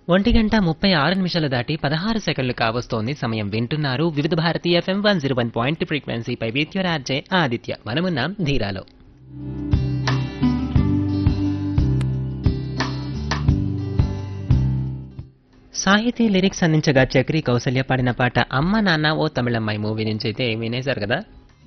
1:36 దాటి 16 సెకండ్లు కావస్తోంది సమయం. వింటున్నారు వివిధ Bharati FM 101.2 ఫ్రీక్వెన్సీపై with your RJ Aditya. మనమున్నాం ధీరాలో. సాహితీ లిరిక్స్ అందించగా చక్రి కౌసల్య పాడిన పాట అమ్మ నాన్న ఓ తమిళమ్మాయి మూవీ నుంచి అయితే వినేశారు కదా.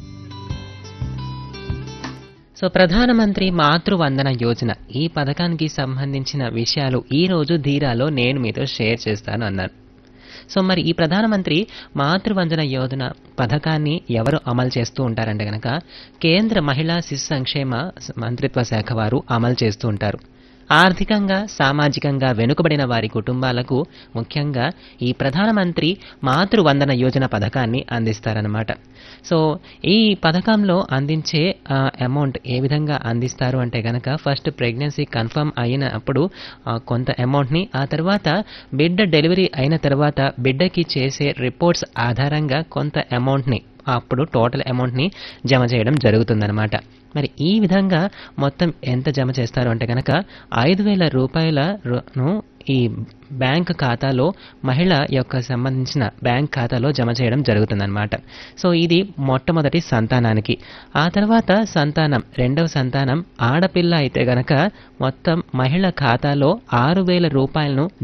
సో ప్రధానమంత్రి మాతృవందన యోజన ఈ పథకానికి సంబంధించిన విషయాలు ఈ రోజు ధీరాలో నేను మీతో షేర్ చేస్తాను అన్నాను. సో మరి ఈ ప్రధానమంత్రి మాతృవందన యోజన పథకాన్ని ఎవరు అమలు చేస్తూ ఉంటారంటే గనక కేంద్ర మహిళా శిశు సంక్షేమ మంత్రిత్వ శాఖ వారు అమలు చేస్తూ ఉంటారు. ఆర్థికంగా సామాజికంగా వెనుకబడిన వారి కుటుంబాలకు ముఖ్యంగా ఈ ప్రధానమంత్రి మాతృవందన యోజన పథకాన్ని అందిస్తారన్నమాట. సో ఈ పథకంలో అందించే అమౌంట్ ఏ విధంగా అందిస్తారు అంటే గనక ఫస్ట్ ప్రెగ్నెన్సీ కన్ఫర్మ్ అయినప్పుడు కొంత అమౌంట్ని, ఆ తర్వాత బిడ్డ డెలివరీ అయిన తర్వాత బిడ్డకి చేసే రిపోర్ట్స్ ఆధారంగా కొంత అమౌంట్ని, అప్పుడు టోటల్ అమౌంట్ని జమ చేయడం జరుగుతుందన్నమాట. మరి ఈ విధంగా మొత్తం ఎంత జమ చేస్తారు అంటే కనుక 5,000 రూపాయలను ఈ బ్యాంక్ ఖాతాలో మహిళ యొక్క సంబంధించిన బ్యాంక్ ఖాతాలో జమ చేయడం జరుగుతుందన్నమాట. సో ఇది మొట్టమొదటి సంతానానికి. ఆ తర్వాత సంతానం, రెండవ సంతానం ఆడపిల్ల అయితే గనక మొత్తం మహిళ ఖాతాలో 6,000 రూపాయలను